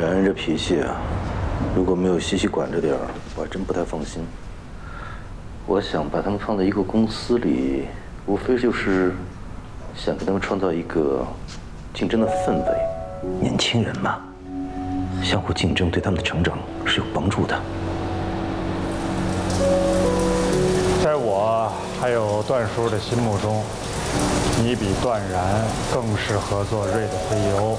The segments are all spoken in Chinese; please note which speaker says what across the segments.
Speaker 1: 冉冉这脾气啊，如果没有西西管着点儿，我还真不太放心。我想把他们放在一个公司里，无非就是想给他们创造一个竞争的氛围。年轻人嘛，相互竞争对他们的成长是有帮助的。
Speaker 2: 在我还有段叔的心目中，你比段然更适合做瑞的 CEO。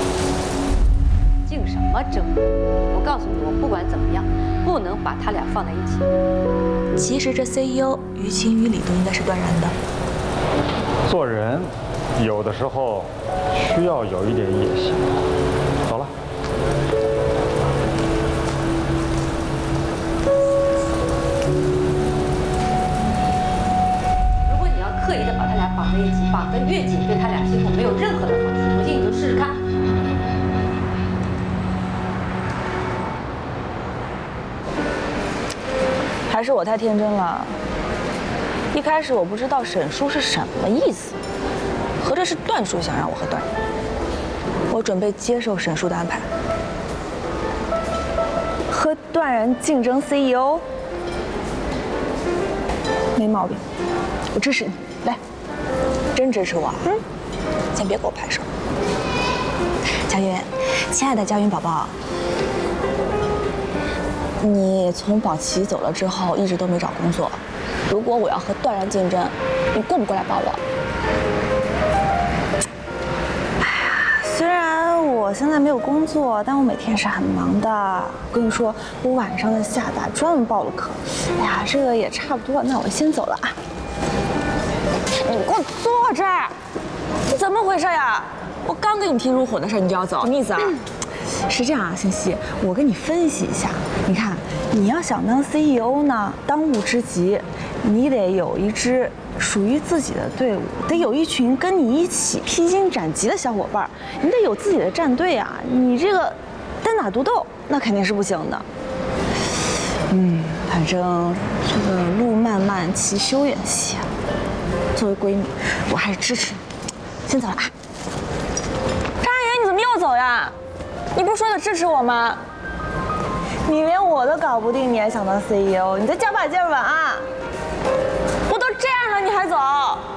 Speaker 3: 竞什么争？我告诉你，我不管怎么样，不能把他俩放在一起。
Speaker 4: 其实这 CEO 于情于理都应该是段然的。
Speaker 2: 做人有的时候需要有一点野心。走了。
Speaker 3: 如果你要刻意的把他俩绑在一起，绑得越紧，对他俩今后没有任何的好处。不信你就试试看。
Speaker 4: 还是我太天真了。一开始我不知道沈叔是什么意思，合着是段叔想让我和段然。我准备接受沈叔的安排，和段然竞争 CEO， 没毛病，我支持你，来，真支持我？嗯，先别给我拍手。佳云，亲爱的佳云宝宝。你从宝琪走了之后，一直都没找工作。如果我要和段然竞争，你过不过来抱我？哎呀，虽然我现在没有工作，但我每天是很忙的。我跟你说，我晚上的厦大专门报了课。哎呀，这个也差不多，那我先走了啊。你给我坐这儿！你怎么回事呀？我刚跟你提入伙的事，你就要走，什么意思啊？是这样啊，欣熙，我跟你分析一下。你看，你要想当 CEO 呢，当务之急，你得有一支属于自己的队伍，得有一群跟你一起披荆斩棘的小伙伴，你得有自己的战队啊。你这个单打独斗，那肯定是不行的。反正这个路漫漫其修远兮，作为闺蜜，我还是支持你。先走了啊。张云，你怎么又走呀？你不是说要支持我吗？你连我都搞不定，你还想当 CEO？ 你再加把劲儿吧啊！我都这样了，你还走？